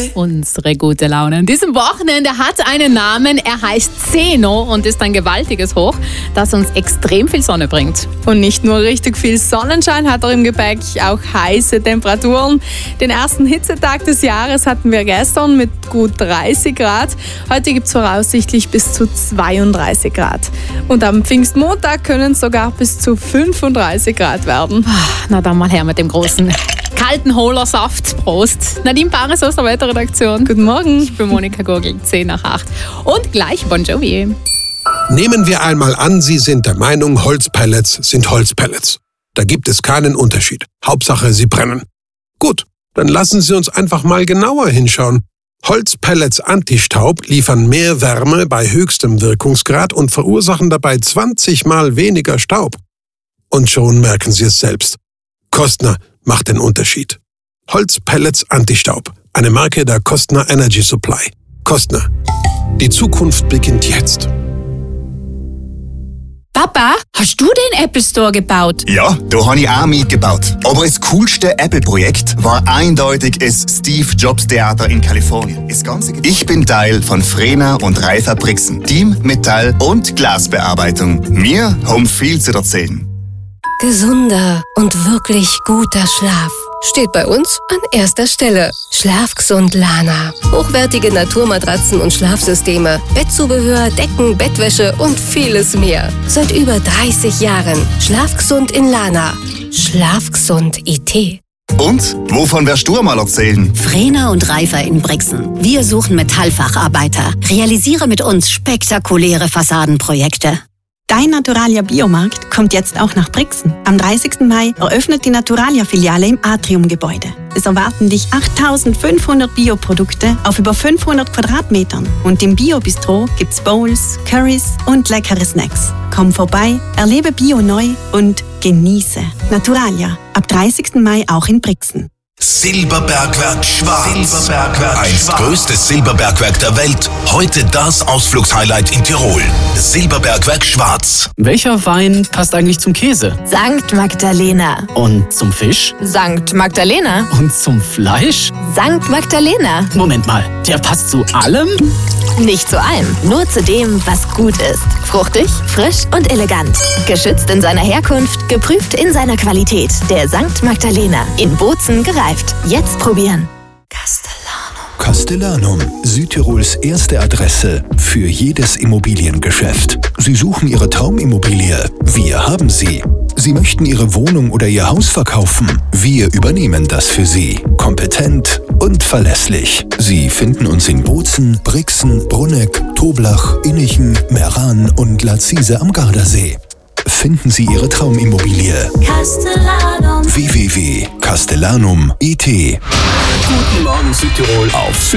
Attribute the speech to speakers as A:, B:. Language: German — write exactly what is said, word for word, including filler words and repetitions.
A: Unsere gute Laune an diesem Wochenende hat einen Namen. Er heißt Zeno und ist ein gewaltiges Hoch, das uns extrem viel Sonne bringt.
B: Und nicht nur richtig viel Sonnenschein hat er im Gepäck, auch heiße Temperaturen. Den ersten Hitzetag des Jahres hatten wir gestern mit gut dreißig Grad. Heute gibt es voraussichtlich bis zu zweiunddreißig Grad. Und am Pfingstmontag können es sogar bis zu fünfunddreißig Grad werden.
A: Na dann mal her mit dem großen kalten Hohlersaft. Prost. Nadine Paris aus der Wetterredaktion.
B: Guten Morgen.
A: Ich bin Monika Gurgel, zehn nach acht. Und gleich Bon Jovi.
C: Nehmen wir einmal an, Sie sind der Meinung, Holzpellets sind Holzpellets. Da gibt es keinen Unterschied. Hauptsache, sie brennen. Gut, dann lassen Sie uns einfach mal genauer hinschauen. Holzpellets Antistaub liefern mehr Wärme bei höchstem Wirkungsgrad und verursachen dabei zwanzig Mal weniger Staub. Und schon merken Sie es selbst. Kostner macht den Unterschied. Holzpellets Antistaub, eine Marke der Kostner Energy Supply. Kostner. Die Zukunft beginnt jetzt.
D: Papa, hast du den Apple Store gebaut?
E: Ja, da habe ich auch mitgebaut. Aber das coolste Apple-Projekt war eindeutig das Steve Jobs Theater in Kalifornien. Das Ganze ich bin Teil von Frena und Reifer Brixen, Team Metall- und Glasbearbeitung. Wir haben viel zu erzählen.
F: Gesunder und wirklich guter Schlaf steht bei uns an erster Stelle. Schlafgesund Lana. Hochwertige Naturmatratzen und Schlafsysteme, Bettzubehör, Decken, Bettwäsche und vieles mehr. Seit über dreißig Jahren. Schlafgesund in Lana. Schlafgesund I T.
E: Und? Wovon wirst du mal erzählen?
G: Frena und Reifer in Brixen. Wir suchen Metallfacharbeiter. Realisiere mit uns spektakuläre Fassadenprojekte.
H: Dein Naturalia Biomarkt kommt jetzt auch nach Brixen. Am dreißigsten Mai eröffnet die Naturalia-Filiale im Atriumgebäude. Es erwarten dich achttausendfünfhundert Bioprodukte auf über fünfhundert Quadratmetern. Und im Bio-Bistro gibt's Bowls, Currys und leckere Snacks. Komm vorbei, erlebe Bio neu und genieße. Naturalia, ab dreißigsten Mai auch in Brixen.
I: Silberbergwerk Schwarz. Silberbergwerk Einst Schwarz. Größtes Silberbergwerk der Welt. Heute das Ausflugshighlight in Tirol. Silberbergwerk Schwarz.
J: Welcher Wein passt eigentlich zum Käse?
K: Sankt Magdalena.
J: Und zum Fisch?
K: Sankt Magdalena.
J: Und zum Fleisch?
K: Sankt Magdalena.
J: Moment mal, der passt zu allem?
K: Nicht zu allem, nur zu dem, was gut ist. Fruchtig, frisch und elegant. Geschützt in seiner Herkunft, geprüft in seiner Qualität. Der Sankt Magdalena. In Bozen gereift. Jetzt probieren.
L: Castellanum. Castellanum, Südtirols erste Adresse für jedes Immobiliengeschäft. Sie suchen Ihre Traumimmobilie. Wir haben sie. Sie möchten Ihre Wohnung oder Ihr Haus verkaufen. Wir übernehmen das für Sie. Kompetent und verlässlich. Sie finden uns in Bozen, Brixen, Brunegg, Toblach, Innichen, Meran und Lazise am Gardasee. Finden Sie Ihre Traumimmobilie.
M: Castellanum.
L: w w w punkt castellanum punkt i t.
N: Guten Morgen Südtirol auf